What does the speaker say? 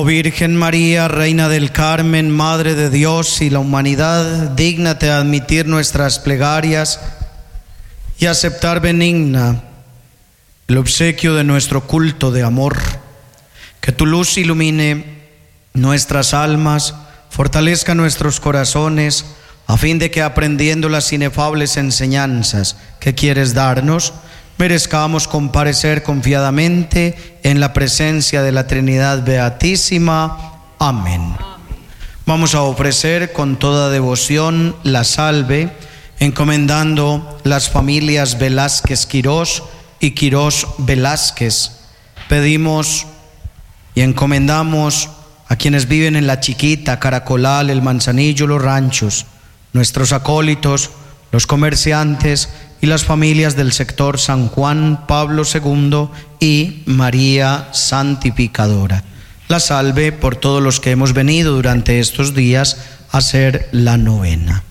Oh Virgen María, Reina del Carmen, Madre de Dios y la humanidad, dígnate admitir nuestras plegarias y aceptar benigna el obsequio de nuestro culto de amor. Que tu luz ilumine nuestras almas, fortalezca nuestros corazones, a fin de que, aprendiendo las inefables enseñanzas que quieres darnos, merezcamos comparecer confiadamente en la presencia de la Trinidad Beatísima. Amén. Vamos a ofrecer con toda devoción la salve, encomendando las familias Velázquez Quirós y Quirós Velázquez. Pedimos y encomendamos a quienes viven en La Chiquita, Caracolal, El Manzanillo, Los Ranchos, nuestros acólitos, los comerciantes y las familias del sector San Juan Pablo II y María Santificadora. La salve por todos los que hemos venido durante estos días a hacer la novena.